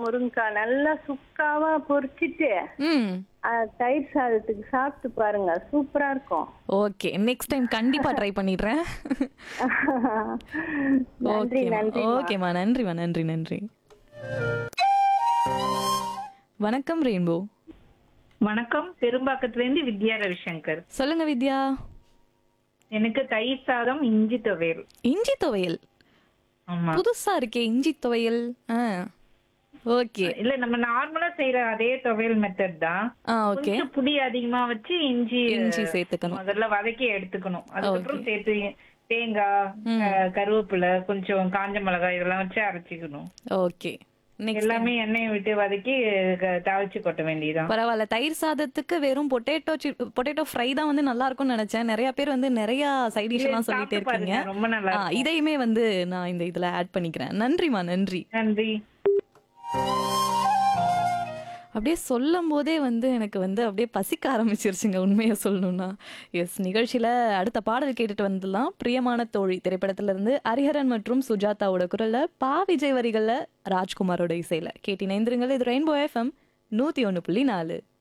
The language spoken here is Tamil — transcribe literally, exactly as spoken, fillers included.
முருங்கக்காய் நல்லா சுக்காவா பொரிச்சிட்டு ம். அஹ், தயிர் சாதத்துக்கு சாப்பிட்டு பாருங்க, சூப்பரா இருக்கும். ஓகே. நெக்ஸ்ட் டைம் கண்டிப்பா ட்ரை பண்ணிடுறேன். நன்றி ஓகேம்மா. நன்றிம்மா. ஓகேம்மா. நன்றிம்மா. நன்றி, நன்றி. வணக்கம் ரெயின்போ. வணக்கம், பெரும்பாக்கத்துல இருந்து வித்யா ரவிசங்கர். சொல்லுங்க வித்யா. எனக்கு தயிர் சாதம், இஞ்சி துவையல். இஞ்சி துவையல். ஆமா. புதுசா இருக்கே இஞ்சி துவையல். ஆ. ஓகே. இல்ல, நம்ம நார்மலா செய்யற அதே துவையல் மெத்தட் தான். ஆ ஓகே. கொஞ்சம் புளி அதிகமா வச்சு இஞ்சி இஞ்சி சேர்த்துக்கணும். முதல்ல வதக்கி எடுத்துக்கணும். அதுக்கப்புறம் Okay. சேர்த்து தேங்காய், அஹ், கருவேப்பிலை, கொஞ்சம் காஞ்ச மிளகாய் இதெல்லாம் வச்சு அரைச்சிக்கணும். ஓகே. நெக்ஸ்ட் எல்லாமே எண்ணெயை விட்டு வதக்கி க- தாளிச்சு கொட்ட வேண்டியதுதான். பரவாயில்ல. தயிர் சாதத்துக்கு வெறும் பொட்டேட்டோ பொட்டேட்டோ ஃப்ரை தான் வந்து நல்லா இருக்கும்னு நினைச்சேன். நிறைய பேர் வந்து நிறைய சைட் டிஷ் எல்லாம் சொல்லிட்டே சாப்பிட்டு இருக்கீங்க. பாருங்க, ரொம்ப நல்லா ஆ, இருக்கும். இதையுமே வந்து நான் இந்த இதுல ஆட் பண்ணிக்கிறேன். நன்றிமா. நன்றி. நன்றி. அப்படியே சொல்லும் போதே வந்து எனக்கு வந்து அப்படியே பசிக்க ஆரம்பிச்சிருச்சுங்க, உண்மையை சொல்லணும்னா. எஸ், நிகழ்ச்சியில அடுத்த பாடல் கேட்டுட்டு வந்துடலாம். பிரியமான தோழி திரைப்படத்துல இருந்து ஹரிஹரன் மற்றும் சுஜாதாவோட குரல்ல, பா விஜய் வரிகள்ல, ராஜ்குமாரோட இசையில கேட்டு இணைந்திருங்கள். இது ரெயின்போ எஃப்எம் நூத்தி ஒண்ணு புள்ளி நாலு.